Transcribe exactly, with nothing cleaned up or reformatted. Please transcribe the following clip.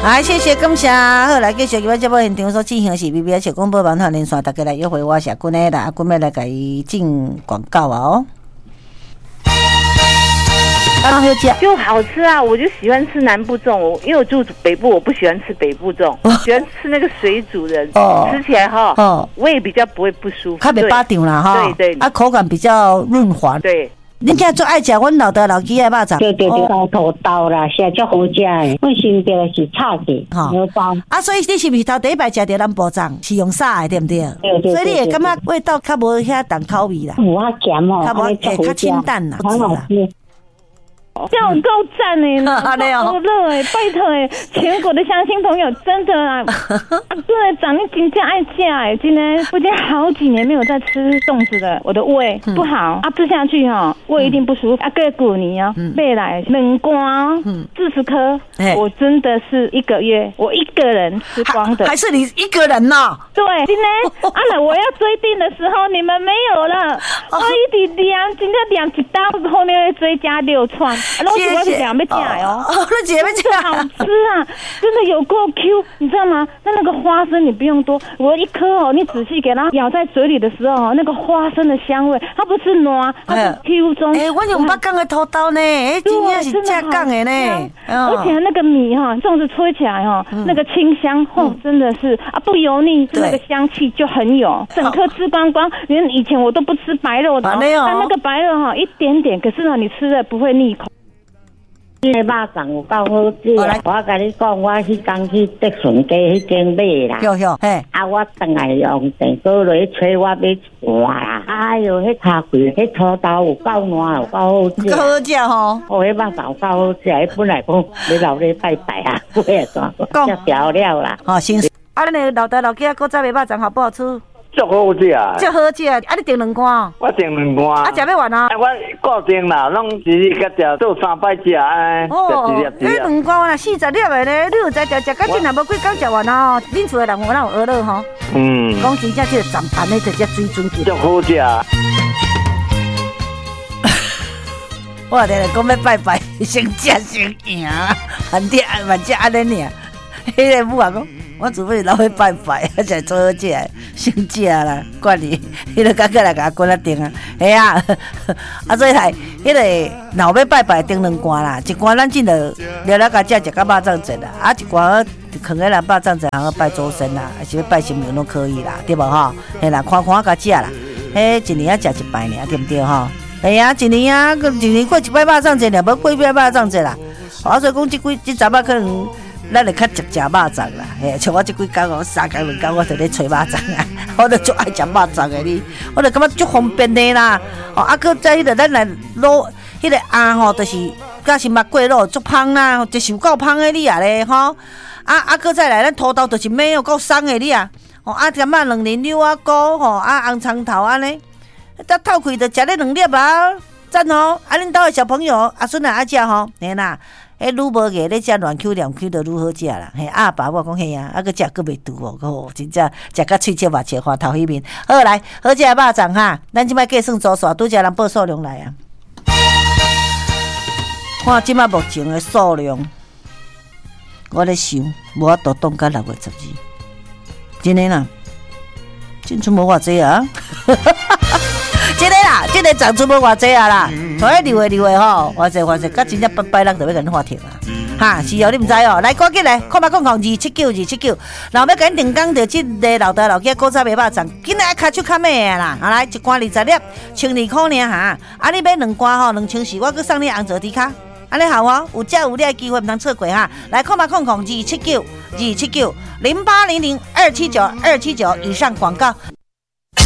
好，谢谢感谢。好，来继续今晚节目现场所进行的是 B B S 广播网络连线，大家来约会我是君的啦，阿君要来给伊进广告啊哦。啊，好吃就好吃啊！我就喜欢吃南部粽，我因为我住北部，我不喜欢吃北部粽，哦、喜欢吃那个水煮的，哦、吃起来哈，哦，胃比较不会不舒服， 较袂巴张啦哈， 对对， 啊，口感比较润滑， 对。 恁家最爱食阮老豆老鸡的肉粽， 对对对，包土豆啦，现在足好食的。阮身边是炒的，牛包。 啊，所以你是不是头第一摆食到咱部粽是用啥的，对不对？ 对对。 所以你会感觉味道较无遐重口味啦， 无遐咸哦， 较无诶较清淡啦， 很好吃。 这样够赞哎，好热哎，拜托哎，全国的乡亲朋友真的啊，对，长你真正爱吃哎，今天我已经好几年没有在吃粽子了，我的胃不好啊，吃下去哈，胃一定不舒服啊，过过年哦，未来两罐四十颗，我真的是一个月我一个人吃光的， 还是你一个人呢？ 对，今天啊，那我要追订的时候你们没有了，我一直量，今天量一刀，后面会追加六串。 谢谢。 我是两要吃哦， 你姐要吃， 好吃啊！真的有够 Q， 你知道吗？那那个花生你不用多，我一颗哦，你仔细给它咬在嘴里的时候，那个花生的香味，它不是糯，它是 Q 中。 哎，我用北港的土豆呢，哎，真正是正港的呢。 而且那个米哈，粽子吹起来哈，那个清香，哦，真的是啊，不油腻，那个香气就很有。整颗吃光光，连以前我都不吃白肉的，但那个白肉哈一点点，可是呢，你吃了不会腻口。 这个肉粽有够好吃，我甲你讲，我迄天去德顺街迄间买啦， 有有，嘿， 啊，我等来用电锅来吹，我买一碗啦，哎哟，迄茶桂，迄土豆有够烂，有够好吃， 够好食吼， 哦，迄肉粽有够好吃，迄本来讲要留咧拜拜啊，买啊怎，叫调料啦， 哦，新啊，恁个老豆老囝古早的肉粽好不好吃？ 足好食啊！ 足好食啊！啊，你订两罐？ 我订两罐。 啊，食要完啊？ 我固定啦，拢一日甲食做三摆食安尼。 哦，你两罐啦，四十粒的咧，你有在食食到真也无几工食完啊！恁厝的人有哪有学乐吼？嗯。讲真正这个长盘的，直接水准级。 足好食。 我定来讲要拜拜，先食先赢，反正反正安尼尔。迄个母啊讲。我除非老去拜拜，我才做好食，先食啦，管你，迄个感觉来甲滚啊订啊，系啊，啊所以来，迄个若要拜拜订两罐啦，一罐咱进了了了甲食食到肉粽节啦，啊一罐放喺咱肉粽节行去拜祖神啦，还是要拜神明都可以啦，对无吼？嘿啦，看看甲食啦，迄一年啊食一摆尔，对不对吼？系啊，一年啊，一年过一摆肉粽节了，无过一摆肉粽节啦，啊所以讲即几即阵啊可能。咱会较直食肉粽啦，嘿，像我即几工哦，三工两工我就咧找肉粽啊，我就足爱食肉粽的你，我就感觉足方便的啦。哦，啊，搁再迄个咱来卤，迄个鸭吼，就是甲是肉桂肉足芳啦，就是有够芳的你啊咧吼。啊啊，搁再来咱土豆就是咩哦，够松的你啊。哦，啊点啊两仁柳啊菇吼，啊红葱头安尼，得透开就食咧两粒啊，赞哦！啊，恁兜的小朋友阿孙啊爱食吼，嘿啦。迄愈无个咧食乱 Q 两 Q 就愈好食啦，嘿阿爸我讲嘿啊，啊个食佫袂拄哦，哦真正食甲喙切肉切花头迄面。好来，好食的肉粽哈，咱即摆计算组数，拄则人报数量来啊。看即摆目前的数量，我咧想，无法度冻到六月十二，真诶啦，进出无偌济啊。真诶啦，真诶长出无偌济啊啦，所以六月六月吼，偌济偌济，甲真正八摆人就要甲恁发停啊！哈，是哦，你毋知哦，来赶紧来，看嘛，讲讲二七九二七九，然后要甲恁定岗着即个老豆老囝古早卖肉粽，今仔卡手卡买啊啦，啊来一罐二十粒，千二块尔哈，啊你买两罐吼，两千四，我佮送你红泽迪卡，安尼好哦，有价有利的机会毋通错过哈！来看嘛，看看二七九二七九零八零零二七九二七九以上广告。